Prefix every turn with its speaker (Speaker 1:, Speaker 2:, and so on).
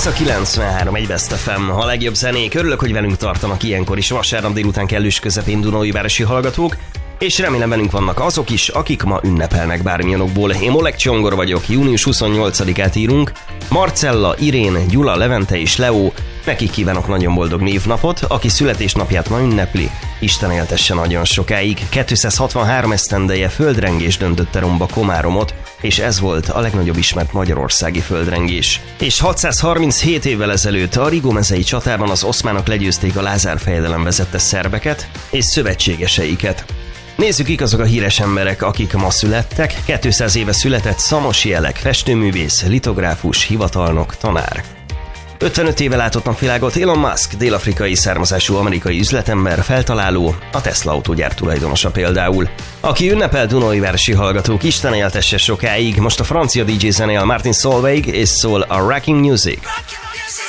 Speaker 1: a 93 egy Best FM, a legjobb zenék. Örülök, hogy velünk tartanak ilyenkor is vasárnap délután kellős közepén dunaújvárosi hallgatók, és remélem velünk vannak azok is, akik ma ünnepelnek bármilyen okból. Én Oleg Csongor vagyok, június 28-át írunk. Marcella, Irén, Gyula, Levente és Leo, nekik kívánok nagyon boldog névnapot. Aki születésnapját ma ünnepli, Isten éltesse nagyon sokáig. 263 esztendeje földrengés döntötte romba Komáromot, és ez volt a legnagyobb ismert magyarországi földrengés. És 637 évvel ezelőtt a Rigó-mezei csatában az oszmánok legyőzték a Lázár fejedelem vezette szerbeket és szövetségeseiket. Nézzük ki azok a híres emberek, akik ma születtek. 200 éve született Szamosi Elek, festőművész, litográfus, hivatalnok, tanár. 55 éve látott napvilágot Elon Musk, dél-afrikai származású amerikai üzletember, feltaláló, a Tesla autógyár tulajdonosa például. Aki ünnepel dunaújvárosi hallgatók, Isten éltesse sokáig, most a francia DJ zenél Martin Solveig és szól a Rocking Music.